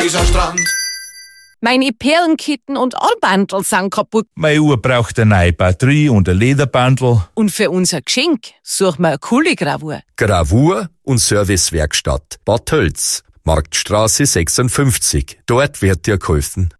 unser Strand. Meine Perlenketten und Armbandel sind kaputt. Meine Uhr braucht eine neue Batterie und ein Lederbandel. Und für unser Geschenk suchen wir eine coole Gravur. Gravur und Servicewerkstatt Bad Tölz, Marktstraße 56. Dort wird dir geholfen.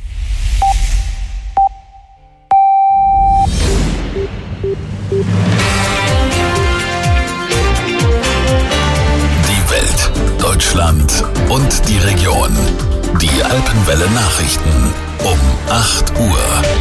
Die Welt, Deutschland und die Region. Die Alpenwelle Nachrichten um 8 Uhr.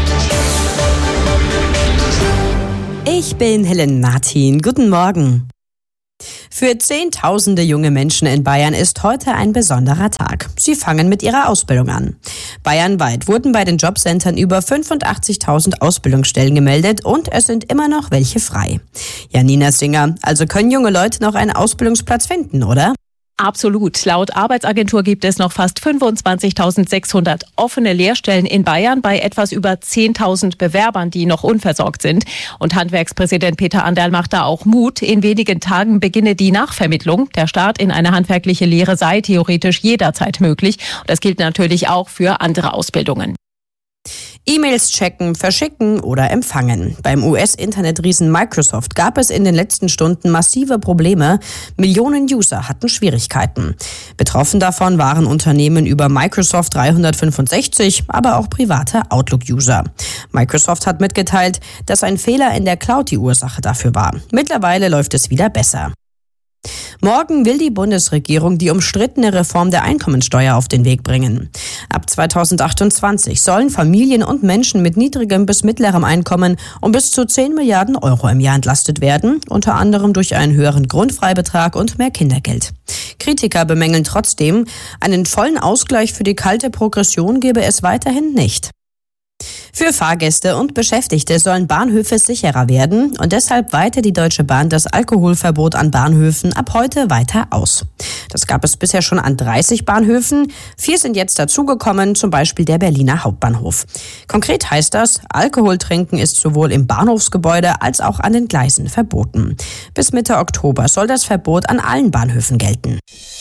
Ich bin Helen Martin. Guten Morgen. Für Zehntausende junge Menschen in Bayern ist heute ein besonderer Tag. Sie fangen mit ihrer Ausbildung an. Bayernweit wurden bei den Jobcentern über 85.000 Ausbildungsstellen gemeldet und es sind immer noch welche frei. Janina Singer, also können junge Leute noch einen Ausbildungsplatz finden, oder? Absolut. Laut Arbeitsagentur gibt es noch fast 25.600 offene Lehrstellen in Bayern bei etwas über 10.000 Bewerbern, die noch unversorgt sind. Und Handwerkspräsident Peter Anderl macht da auch Mut. In wenigen Tagen beginne die Nachvermittlung. Der Start in eine handwerkliche Lehre sei theoretisch jederzeit möglich. Und das gilt natürlich auch für andere Ausbildungen. E-Mails checken, verschicken oder empfangen. Beim US-Internetriesen Microsoft gab es in den letzten Stunden massive Probleme. Millionen User hatten Schwierigkeiten. Betroffen davon waren Unternehmen über Microsoft 365, aber auch private Outlook-User. Microsoft hat mitgeteilt, dass ein Fehler in der Cloud die Ursache dafür war. Mittlerweile läuft es wieder besser. Morgen will die Bundesregierung die umstrittene Reform der Einkommensteuer auf den Weg bringen. Ab 2028 sollen Familien und Menschen mit niedrigem bis mittlerem Einkommen um bis zu 10 Milliarden Euro im Jahr entlastet werden, unter anderem durch einen höheren Grundfreibetrag und mehr Kindergeld. Kritiker bemängeln trotzdem, einen vollen Ausgleich für die kalte Progression gebe es weiterhin nicht. Für Fahrgäste und Beschäftigte sollen Bahnhöfe sicherer werden und deshalb weitet die Deutsche Bahn das Alkoholverbot an Bahnhöfen ab heute weiter aus. Das gab es bisher schon an 30 Bahnhöfen. 4 sind jetzt dazugekommen, zum Beispiel der Berliner Hauptbahnhof. Konkret heißt das, Alkohol trinken ist sowohl im Bahnhofsgebäude als auch an den Gleisen verboten. Bis Mitte Oktober soll das Verbot an allen Bahnhöfen gelten.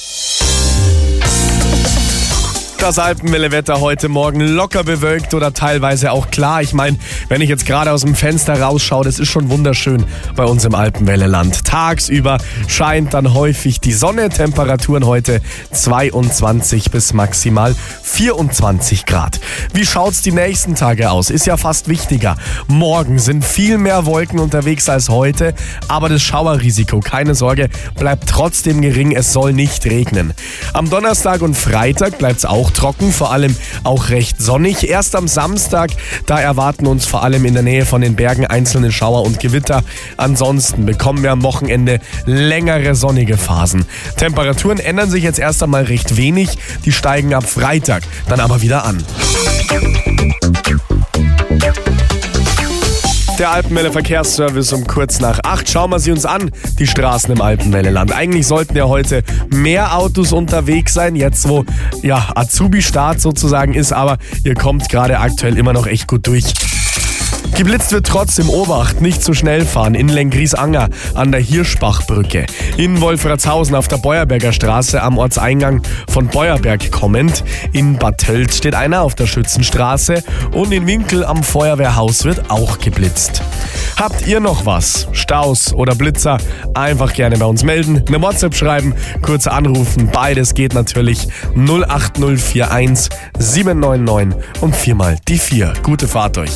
Das Alpenwelle-Wetter heute Morgen locker bewölkt oder teilweise auch klar. Ich meine, wenn ich jetzt gerade aus dem Fenster rausschaue, das ist schon wunderschön bei uns im Alpenwelle-Land. Tagsüber scheint dann häufig die Sonne. Temperaturen heute 22 bis maximal 24 Grad. Wie schaut's die nächsten Tage aus? Ist ja fast wichtiger. Morgen sind viel mehr Wolken unterwegs als heute, aber das Schauerrisiko, keine Sorge, bleibt trotzdem gering. Es soll nicht regnen. Am Donnerstag und Freitag bleibt's auch trocken, vor allem auch recht sonnig. Erst am Samstag, da erwarten uns vor allem in der Nähe von den Bergen einzelne Schauer und Gewitter. Ansonsten bekommen wir am Wochenende längere sonnige Phasen. Temperaturen ändern sich jetzt erst einmal recht wenig. Die steigen ab Freitag dann aber wieder an. Der Alpenwelle Verkehrsservice um kurz nach 8. Schauen wir sie uns an, die Straßen im Alpenwelleland. Eigentlich sollten ja heute mehr Autos unterwegs sein, jetzt wo Azubi-Start sozusagen ist, aber ihr kommt gerade aktuell immer noch echt gut durch. Geblitzt wird trotzdem, Obacht, nicht zu schnell fahren. In Lenggries-Anger an der Hirschbachbrücke. In Wolfratshausen auf der Beuerberger Straße am Ortseingang von Beuerberg kommend. In Bad Tölz steht einer auf der Schützenstraße und in Winkel am Feuerwehrhaus wird auch geblitzt. Habt ihr noch was? Staus oder Blitzer? Einfach gerne bei uns melden, eine WhatsApp schreiben, kurz anrufen. Beides geht natürlich 08041 799 und 4 die 4. Gute Fahrt euch.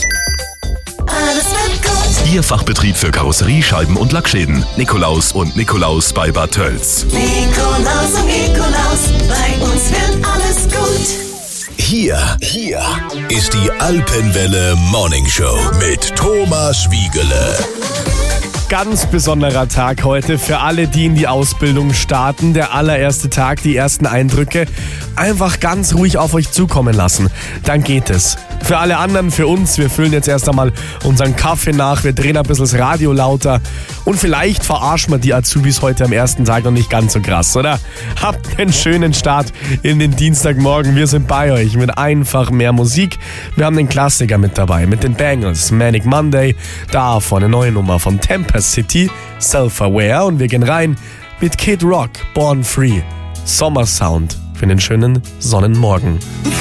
Ihr Fachbetrieb für Karosserie, Scheiben und Lackschäden. Nikolaus und Nikolaus bei Bad Tölz. Nikolaus und Nikolaus, bei uns wird alles gut. Hier ist die Alpenwelle Morning Show mit Thomas Wiegele. Ganz besonderer Tag heute für alle, die in die Ausbildung starten. Der allererste Tag, die ersten Eindrücke. Einfach ganz ruhig auf euch zukommen lassen. Dann geht es. Für alle anderen, für uns, wir füllen jetzt erst einmal unseren Kaffee nach, wir drehen ein bisschen das Radio lauter und vielleicht verarschen wir die Azubis heute am ersten Tag noch nicht ganz so krass, oder? Habt einen schönen Start in den Dienstagmorgen. Wir sind bei euch mit einfach mehr Musik. Wir haben den Klassiker mit dabei, mit den Bangles, Manic Monday, davor eine neue Nummer von Tempest City, Self-Aware und wir gehen rein mit Kid Rock, Born Free, Sommersound für einen schönen Sonnenmorgen.